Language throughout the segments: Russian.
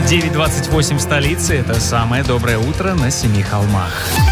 9:28 в столице. Это самое доброе утро на Семи холмах.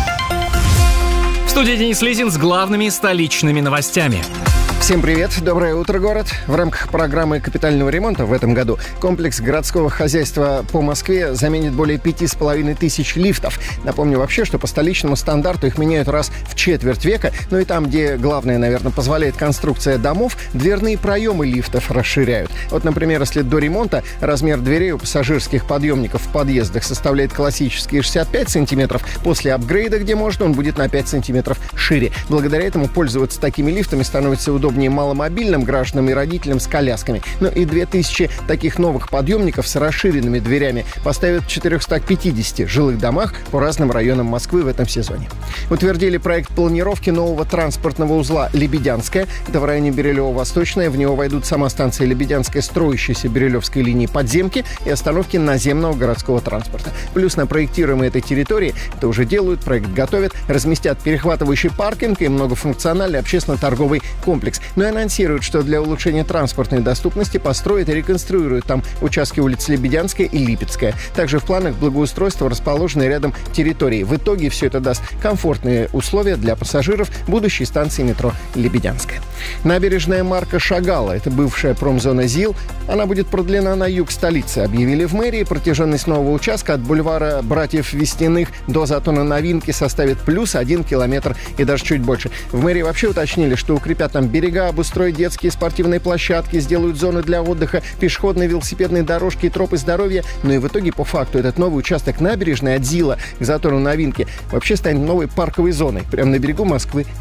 В студии Денис Лизин с главными столичными новостями. Всем привет, доброе утро, город. В рамках программы капитального ремонта в этом году комплекс городского хозяйства по Москве заменит более 5500 лифтов. Напомню вообще, что по столичному стандарту их меняют раз в четверть века. Ну и там, где главное, наверное, позволяет конструкция домов, дверные проемы лифтов расширяют. Вот, например, если до ремонта размер дверей у пассажирских подъемников в подъездах составляет классические 65 сантиметров, после апгрейда, где можно, он будет на 5 сантиметров шире. Благодаря этому пользоваться такими лифтами становится удобнее маломобильным гражданам и родителям с колясками. Ну и 2000 таких новых подъемников с расширенными дверями поставят в 450 жилых домах по разным районам Москвы в этом сезоне. Утвердили проект планировки нового транспортного узла «Лебедянская». Это в районе Бирюлево-Восточная. В него войдут сама станция «Лебедянская», строящаяся Бирюлевской линии подземки и остановки наземного городского транспорта. Плюс на проектируемой этой территории, это уже делают, проект готовят, разместят перехватывающий паркинг и многофункциональный общественно-торговый комплекс. Но и анонсируют, что для улучшения транспортной доступности построят и реконструируют там участки улиц Лебедянская и Липецкая. Также в планах благоустройства расположены рядом территории. В итоге все это даст комфортные условия для пассажиров будущей станции метро Лебедянская. Набережная Марка Шагала, это бывшая промзона ЗИЛ, она будет продлена на юг столицы, объявили в мэрии. Протяженность нового участка от бульвара Братьев Вестяных до затона Новинки составит плюс 1 километр и даже чуть больше. В мэрии вообще уточнили, что укрепят там берега, обустроят детские спортивные площадки, сделают зоны для отдыха, пешеходные, велосипедные дорожки и тропы здоровья. Ну и в итоге, по факту, этот новый участок набережной от ЗИЛа к затону Новинки вообще станет новой парковой зоной прямо на берегу Москвы